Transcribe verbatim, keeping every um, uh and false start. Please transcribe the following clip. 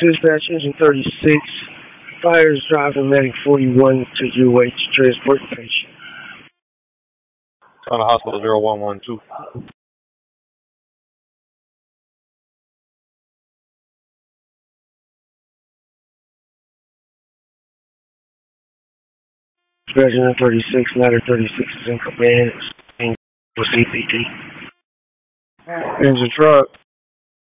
Dispatch engine thirty-six. Fire is driving medic forty-one to U H to transport the patient. On the hospital zero one one two. Dispatch engine thirty-six, ladder thirty-six is in command. For C P D. Engine truck.